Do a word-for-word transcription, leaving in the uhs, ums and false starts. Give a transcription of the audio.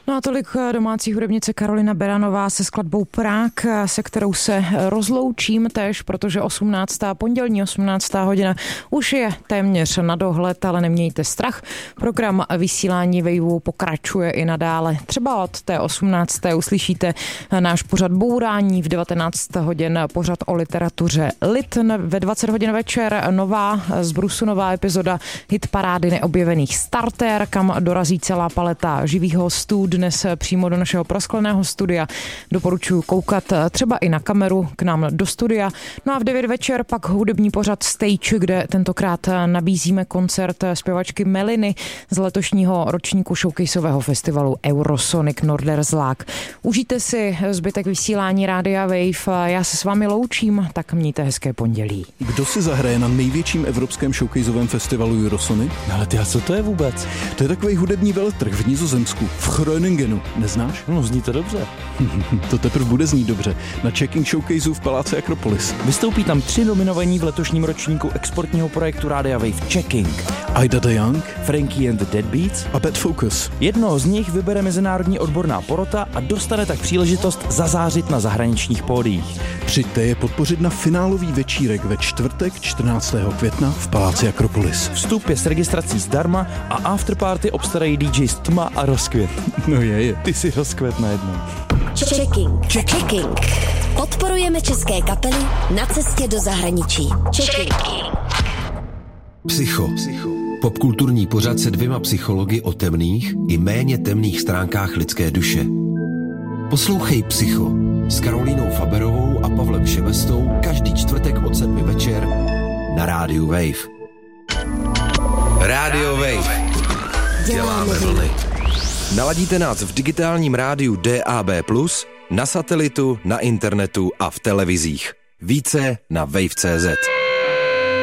No a tolik domácí hudebnice Karolina Beranová se skladbou Prák, se kterou se rozloučím též, protože osmnáctá pondělní osmnáctá hodina už je téměř na dohled, ale nemějte strach. Program vysílání Waveu pokračuje i nadále. Třeba od té osmnácté uslyšíte náš pořad Bourání, v devatenáct hodin pořad o literatuře Lid, ve dvacet hodin večer nová z Brusu nová epizoda hitparády neobjevených Starter, kam dorazí celá paleta živých hostů dnes přímo do našeho proskleného studia. Doporučuji koukat třeba i na kameru k nám do studia. No a v devět večer pak hudební pořad Stage, kde tentokrát nabízíme koncert zpěvačky Meliny z letošního ročníku showcaseového festivalu Eurosonic Norderzlag. Užijte si zbytek vysílání Rádia Wave. Já se s vámi loučím, tak mějte hezké pondělí. Kdo si zahraje na největším evropském showcaseovém festivalu Eurosonic? Ale ty, a co to je vůbec? To je takový hudební veletrh v Nizozemsku, v Groningens. Neznáš? No, zní to dobře. To teprve bude znít dobře. Na Checking Showcaseu v Paláci Akropolis. Vystoupí tam tři nominovaní v letošním ročníku exportního projektu Rádia Wave Checking. Aida de Young, Frankie and the Deadbeats a Bad Focus. Jednoho z nich vybere mezinárodní odborná porota a dostane tak příležitost zazářit na zahraničních pódiích. Přijďte je podpořit na finálový večírek ve čtvrtek čtrnáctého května v Paláci Akropolis. Vstup je s registrací zdarma a afterparty obstarají dý džej Tma a Rozkvět. No je, je. Ty si rozkvět najednou. Checking. Checking. Podporujeme české kapely na cestě do zahraničí. Checking. Psycho. Popkulturní pořad se dvěma psychologi o temných i méně temných stránkách lidské duše. Poslouchej Psycho s Karolínou Faberovou a Pavlem Šebestou každý čtvrtek od sedmi večer na Rádiu Wave. Rádio Wave. Děláme vlny. Naladíte nás v digitálním rádiu dé á bé plus, na satelitu, na internetu a v televizích. Více na wave tečka cé zet.